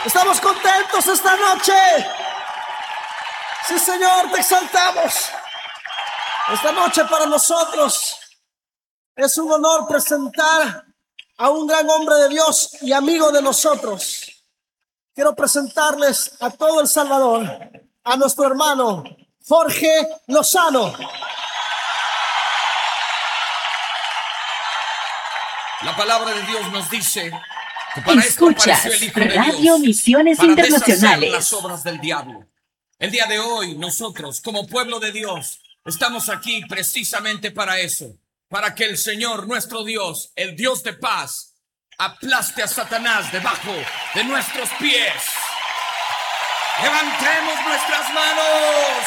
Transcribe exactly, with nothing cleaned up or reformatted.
Estamos contentos esta noche. Sí, Señor, te exaltamos. Esta noche para nosotros es un honor presentar a un gran hombre de Dios y amigo de nosotros. Quiero presentarles a todo El Salvador, a nuestro hermano Jorge Lozano. La palabra de Dios nos dice que para Escuchas esto apareció el Hijo de Radio Dios, Misiones para Internacionales. deshacer las obras del diablo. El día de hoy nosotros, como pueblo de Dios, estamos aquí precisamente para eso, para que el Señor, nuestro Dios, el Dios de paz, aplaste a Satanás debajo de nuestros pies. Levantemos nuestras manos.